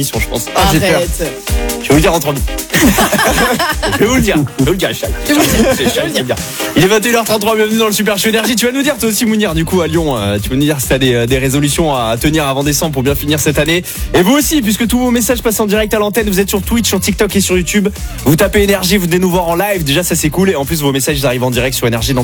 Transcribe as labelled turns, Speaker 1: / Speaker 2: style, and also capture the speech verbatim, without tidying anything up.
Speaker 1: je pense. Ah, j'ai peur.
Speaker 2: Arrête.
Speaker 1: Je vais vous le dire entre nous. Je vais vous le dire. Je vais vous le dire, Chal.
Speaker 2: Je vais vous le dire.
Speaker 1: C'est Chal, je vais le dire. Il est vingt et une heures trente-trois, bienvenue dans le Super Show Énergie. Tu vas nous dire, toi aussi, Mounir, du coup, à Lyon, euh, tu vas nous dire si t'as des, des résolutions à tenir avant décembre pour bien finir cette année. Et vous aussi, puisque tous vos messages passent en direct à l'antenne, vous êtes sur Twitch, sur TikTok et sur YouTube. Vous tapez Énergie, vous venez nous voir en live. Déjà, ça c'est cool. Et en plus, vos messages ils arrivent en direct sur Énergie dans